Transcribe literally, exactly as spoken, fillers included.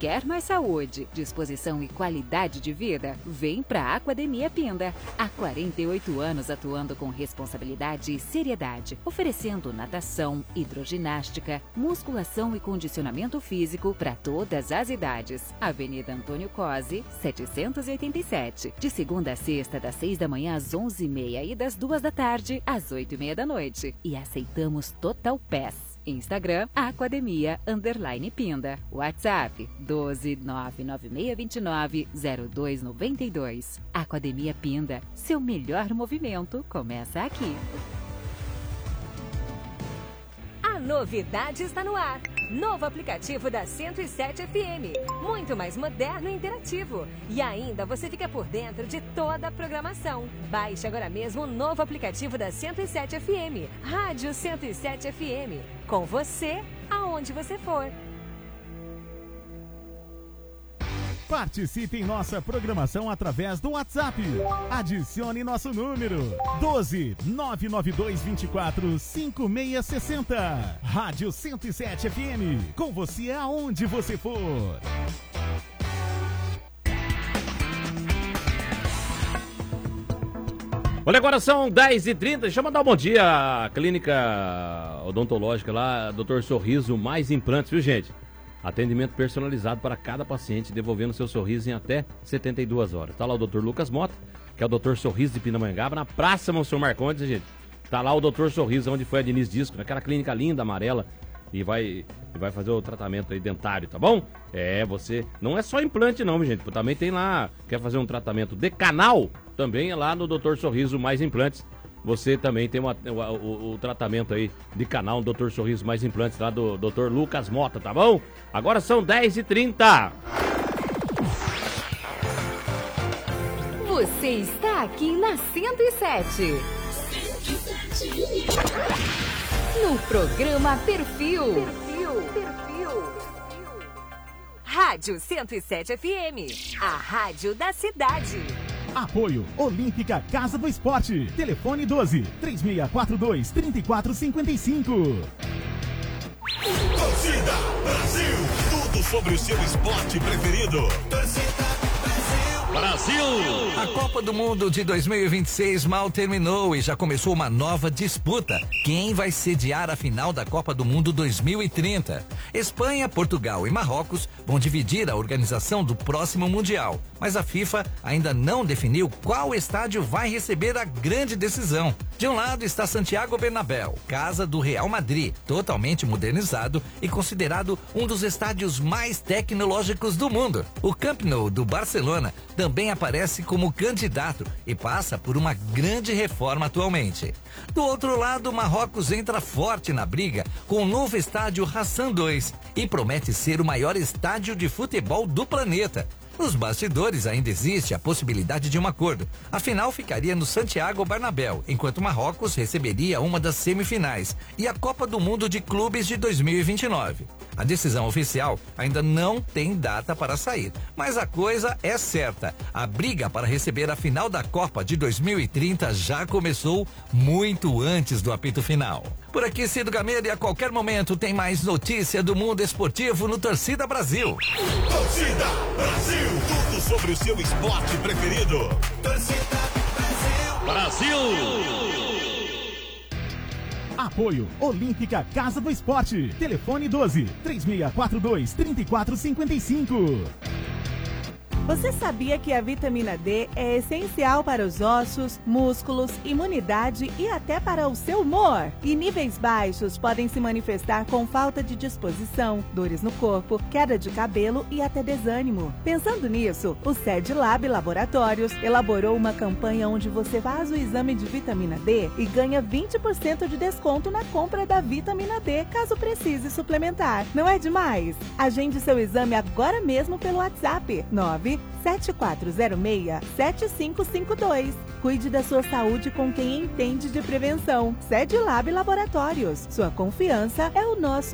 Quer mais saúde, disposição e qualidade de vida? Vem para a Aquademia Pinda. Há quarenta e oito anos atuando com responsabilidade e seriedade, oferecendo natação, hidroginástica, musculação e condicionamento físico para todas as idades. Avenida Antônio Cosi, setecentos e oitenta e sete. De segunda a sexta, das seis da manhã às onze e meia e das duas da tarde às oito e meia da noite. E aceitamos Total Pass. Instagram, Aquademia, underline Pinda. WhatsApp, doze nove nove seis dois nove zero dois nove dois. Aquademia Pinda, seu melhor movimento começa aqui. A novidade está no ar. Novo aplicativo da cento e sete F M. Muito mais moderno e interativo. E ainda você fica por dentro de toda a programação. Baixe agora mesmo o novo aplicativo da cento e sete F M. Rádio cento e sete F M. Com você, aonde você for. Participe em nossa programação através do WhatsApp. Adicione nosso número doze nove nove dois dois quatro cinco seis seis zero. Rádio cento e sete F M. Com você aonde você for. Olha, agora são dez e trinta. Deixa eu mandar um bom dia à clínica odontológica lá, doutor Sorriso Mais Implantes, viu, gente? Atendimento personalizado para cada paciente, devolvendo seu sorriso em até setenta e duas horas. Tá lá o doutor Lucas Mota, que é o doutor Sorriso de Pindamonhangaba, na Praça Monsenhor Marcondes, gente. Tá lá o doutor Sorriso, onde foi a Denise Disco, naquela clínica linda, amarela, e vai, e vai fazer o tratamento aí dentário, tá bom? É, você... Não é só implante não, gente. Também tem lá, quer fazer um tratamento de canal, também é lá no doutor Sorriso Mais Implantes. Você também tem uma, o, o, o tratamento aí de canal, o doutor Sorriso Mais Implantes, lá do doutor Lucas Mota, tá bom? Agora são dez e trinta. Você está aqui na cento e sete. No programa Perfil. Perfil. Perfil. Rádio cento e sete F M. A rádio da cidade. Apoio Olímpica Casa do Esporte. Telefone doze, três seis quatro dois, três quatro cinco cinco. Torcida Brasil. Tudo sobre o seu esporte preferido. Torcida Brasil. A Copa do Mundo de dois mil e vinte e seis mal terminou e já começou uma nova disputa. Quem vai sediar a final da Copa do Mundo dois mil e trinta? Espanha, Portugal e Marrocos vão dividir a organização do próximo Mundial. Mas a FIFA ainda não definiu qual estádio vai receber a grande decisão. De um lado está Santiago Bernabéu, casa do Real Madrid, totalmente modernizado e considerado um dos estádios mais tecnológicos do mundo. O Camp Nou do Barcelona também aparece como candidato e passa por uma grande reforma atualmente. Do outro lado, Marrocos entra forte na briga com o novo estádio Hassan dois e promete ser o maior estádio de futebol do planeta. Nos bastidores ainda existe a possibilidade de um acordo. A final ficaria no Santiago Bernabéu, enquanto Marrocos receberia uma das semifinais e a Copa do Mundo de Clubes de dois mil e vinte e nove. A decisão oficial ainda não tem data para sair, mas a coisa é certa. A briga para receber a final da Copa de dois mil e trinta já começou muito antes do apito final. Por aqui, Cido Gameiro, e a qualquer momento tem mais notícia do mundo esportivo no Torcida Brasil. Torcida Brasil. Tudo sobre o seu esporte preferido. Torcida Brasil. Brasil. Apoio Olímpica Casa do Esporte. Telefone doze, três seis quatro dois, três quatro cinco cinco. Você sabia que a vitamina D é essencial para os ossos, músculos, imunidade e até para o seu humor? E níveis baixos podem se manifestar com falta de disposição, dores no corpo, queda de cabelo e até desânimo. Pensando nisso, o SedLab Laboratórios elaborou uma campanha onde você faz o exame de vitamina D e ganha vinte por cento de desconto na compra da vitamina D, caso precise suplementar. Não é demais? Agende seu exame agora mesmo pelo WhatsApp nove sete quatro zero seis sete cinco cinco dois. Cuide da sua saúde com quem entende de prevenção. SedLab Laboratórios. Sua confiança é o nosso